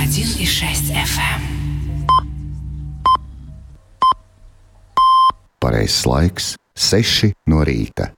101,6 FM. Pareizais laiks - 6 no rīta.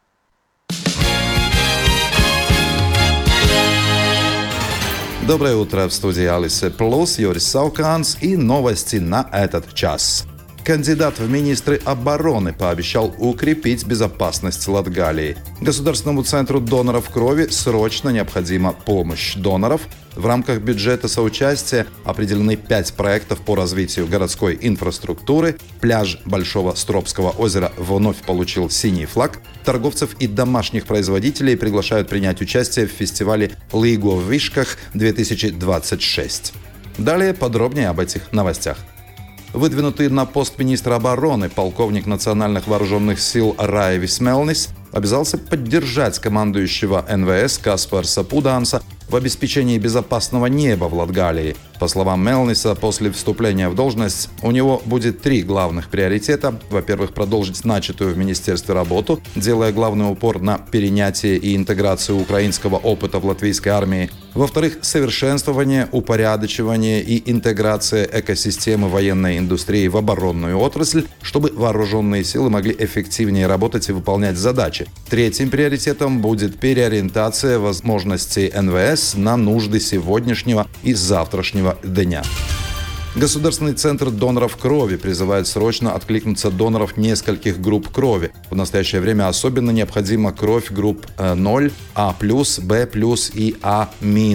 Доброе утро, в студии Алисе Плюс, Юрий Сауканс и новости на этот час. Кандидат в министры обороны пообещал укрепить безопасность Латгалии. Государственному центру доноров крови срочно необходима помощь доноров. В рамках бюджета соучастия определены 5 проектов по развитию городской инфраструктуры. Пляж Большого Стробского озера вновь получил синий флаг. Торговцев и домашних производителей приглашают принять участие в фестивале «Лигу в Вишках-2026». Далее подробнее об этих новостях. Выдвинутый на пост министра обороны полковник национальных вооруженных сил Райвис Мелнис обязался поддержать командующего НВС Каспарса Пуданса в обеспечении безопасного неба в Латгалии. По словам Мелниса, после вступления в должность у него будет 3 главных приоритета. Во-первых, продолжить начатую в министерстве работу, делая главный упор на перенятие и интеграцию украинского опыта в латвийской армии. Во-вторых, совершенствование, упорядочивание и интеграция экосистемы военной индустрии в оборонную отрасль, чтобы вооруженные силы могли эффективнее работать и выполнять задачи. Третьим приоритетом будет переориентация возможностей НВС на нужды сегодняшнего и завтрашнего дня. Государственный центр доноров крови призывает срочно откликнуться доноров нескольких групп крови. В настоящее время особенно необходима кровь групп 0, А+, Б+, и А-.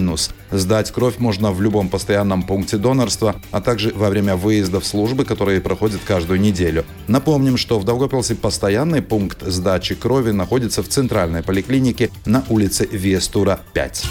Сдать кровь можно в любом постоянном пункте донорства, а также во время выездов службы, которые проходят каждую неделю. Напомним, что в Даугавпилсе постоянный пункт сдачи крови находится в центральной поликлинике на улице Вестура, 5.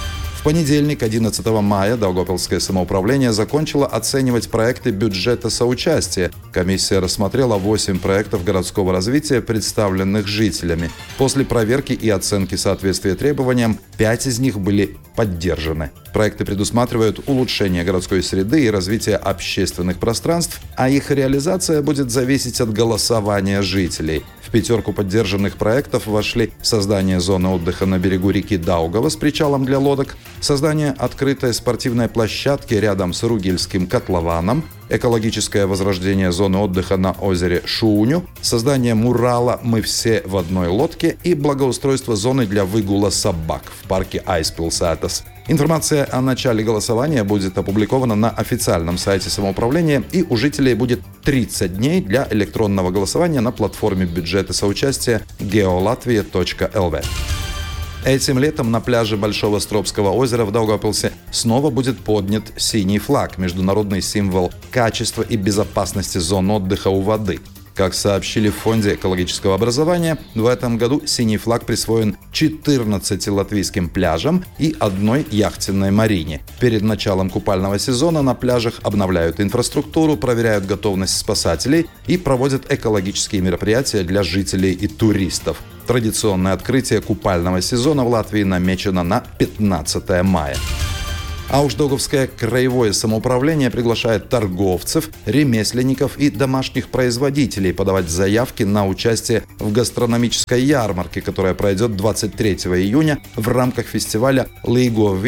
В понедельник, 11 мая, Даугавпилское самоуправление закончило оценивать проекты бюджета соучастия. Комиссия рассмотрела 8 проектов городского развития, представленных жителями. После проверки и оценки соответствия требованиям, 5 из них были поддержаны. Проекты предусматривают улучшение городской среды и развитие общественных пространств, а их реализация будет зависеть от голосования жителей. В 5 поддержанных проектов вошли создание зоны отдыха на берегу реки Даугава с причалом для лодок, создание открытой спортивной площадки рядом с Ругельским котлованом, экологическое возрождение зоны отдыха на озере Шуню, создание мурала «Мы все в одной лодке» и благоустройство зоны для выгула собак в парке Айспилсатас. Информация о начале голосования будет опубликована на официальном сайте самоуправления, и у жителей будет 30 дней для электронного голосования на платформе бюджета соучастия geolatvia.lv. Этим летом на пляже Большого Стробского озера в Даугавпилсе снова будет поднят синий флаг – международный символ качества и безопасности зон отдыха у воды. Как сообщили в Фонде экологического образования, в этом году синий флаг присвоен 14 латвийским пляжам и 1 яхтенной марине. Перед началом купального сезона на пляжах обновляют инфраструктуру, проверяют готовность спасателей и проводят экологические мероприятия для жителей и туристов. Традиционное открытие купального сезона в Латвии намечено на 15 мая. А уж Даугавское краевое самоуправление приглашает торговцев, ремесленников и домашних производителей подавать заявки на участие в гастрономической ярмарке, которая пройдет 23 июня в рамках фестиваля «Лигу в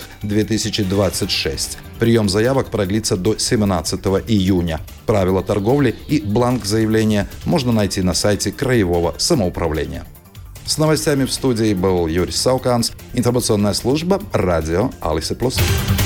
Вишках-2026». Прием заявок продлится до 17 июня. Правила торговли и бланк заявления можно найти на сайте краевого самоуправления. С новостями в студии был Юрий Сауканс, информационная служба «Радио Алисе Плюс».